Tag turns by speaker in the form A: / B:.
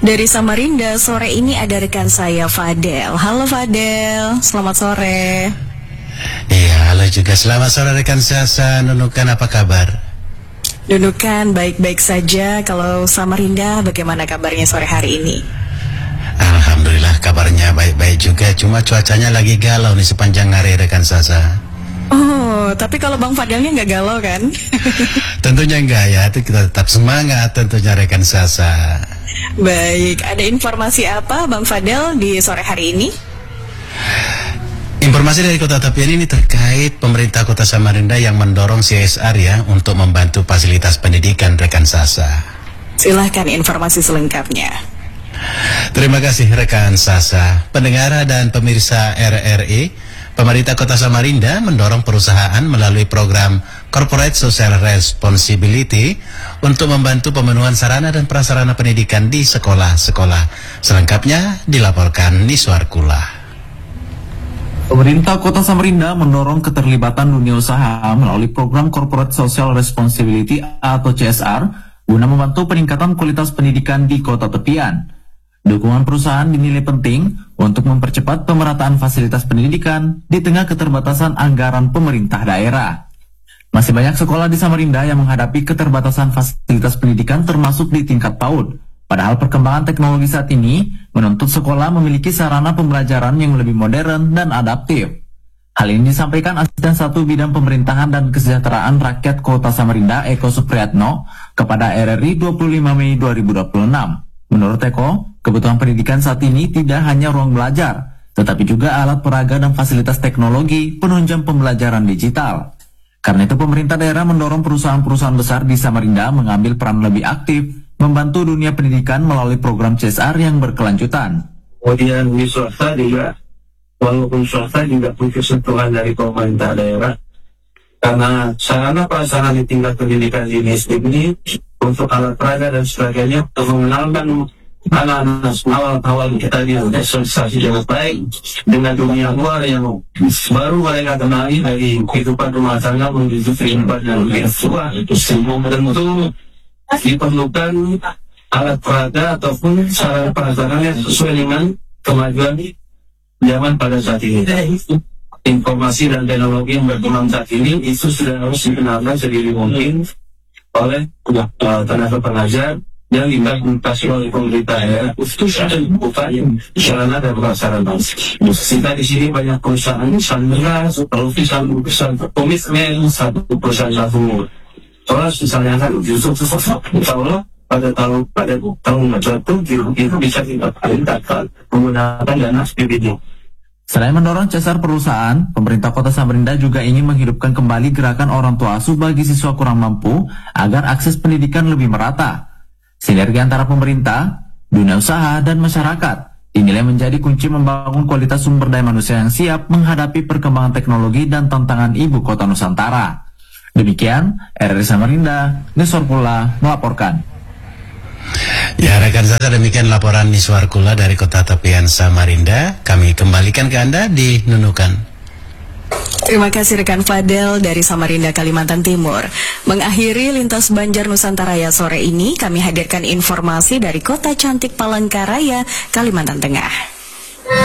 A: Dari Samarinda, sore ini ada rekan saya Fadel. Halo Fadel, selamat sore.
B: Iya, halo juga. Selamat sore rekan Sasa. Nunukan apa kabar?
A: Nunukan baik-baik saja. Kalau Samarinda, bagaimana kabarnya sore hari ini?
B: Alhamdulillah kabarnya baik-baik juga. Cuma cuacanya lagi galau nih sepanjang hari rekan Sasa.
A: Oh, tapi kalau Bang Fadelnya nggak galau kan?
B: Tentunya enggak ya, itu kita tetap semangat tentunya rekan Sasa.
A: Baik, ada informasi apa Bang Fadel di sore hari ini?
B: Informasi dari Kota Tepian ini terkait pemerintah Kota Samarinda yang mendorong CSR ya untuk membantu fasilitas pendidikan rekan Sasa.
A: Silahkan informasi selengkapnya.
B: Terima kasih rekan Sasa. Pendengar dan pemirsa RRI, pemerintah Kota Samarinda mendorong perusahaan melalui program Corporate Social Responsibility untuk membantu pemenuhan sarana dan prasarana pendidikan di sekolah-sekolah. Selengkapnya dilaporkan Niswar Kula.
C: Pemerintah Kota Samarinda mendorong keterlibatan dunia usaha melalui program Corporate Social Responsibility atau CSR guna membantu peningkatan kualitas pendidikan di Kota Tepian. Dukungan perusahaan dinilai penting untuk mempercepat pemerataan fasilitas pendidikan di tengah keterbatasan anggaran pemerintah daerah. Masih banyak sekolah di Samarinda yang menghadapi keterbatasan fasilitas pendidikan termasuk di tingkat PAUD. Padahal perkembangan teknologi saat ini menuntut sekolah memiliki sarana pembelajaran yang lebih modern dan adaptif. Hal ini disampaikan Asisten 1 Bidang Pemerintahan dan Kesejahteraan Rakyat Kota Samarinda, Eko Supriyatno, kepada RRI 25 Mei 2026. Menurut Eko, kebutuhan pendidikan saat ini tidak hanya ruang belajar, tetapi juga alat peraga dan fasilitas teknologi penunjang pembelajaran digital. Karena itu pemerintah daerah mendorong perusahaan-perusahaan besar di Samarinda mengambil peran lebih aktif membantu dunia pendidikan melalui program CSR yang berkelanjutan.
D: Kemudian di swasta juga, walaupun swasta juga punya sentuhan dari pemerintah daerah, karena sarana prasarana di tingkat pendidikan di SD ini untuk alat peraga dan sebagainya untuk mengenalkan anak-anak awal kita di sosialisasi yang baik dengan dunia luar yang baru mereka kenali dari kehidupan rumah tangga menuju kehidupan yang lebih tua. Tentu diperlukan alat peraga ataupun sarana prasarana yang sesuai dengan kemajuan zaman pada saat ini. Informasi dan teknologi yang berkembang saat ini itu sudah harus dikenalkan sedini mungkin oleh tenaga pengajar yang diimplementasi oleh pemerintah daerah khusus bukan sarana dan prasarana. Kita di sini banyak perusahaan Sandra, perusahaan komitmen satu perusahaan satu. Soalnya misalnya kan Yusuf insya Allah pada tahun itu bisa kita perintahkan menggunakan dana PBD.
C: Selain mendorong CSR perusahaan, pemerintah Kota Samarinda juga ingin menghidupkan kembali gerakan orang tua asuh bagi siswa kurang mampu agar akses pendidikan lebih merata. Sinergi antara pemerintah, dunia usaha, dan masyarakat dinilai menjadi kunci membangun kualitas sumber daya manusia yang siap menghadapi perkembangan teknologi dan tantangan ibu kota Nusantara. Demikian, RRI Samarinda, Niswar Kula melaporkan.
B: Ya rekan Sasa, demikian laporan Niswar Kula dari Kota Tepian Samarinda. Kami kembalikan ke Anda di Nunukan.
A: Terima kasih rekan Fadel dari Samarinda, Kalimantan Timur. Mengakhiri Lintas Banjar Nusantara sore ini, kami hadirkan informasi dari Kota Cantik Palangkaraya, Kalimantan Tengah.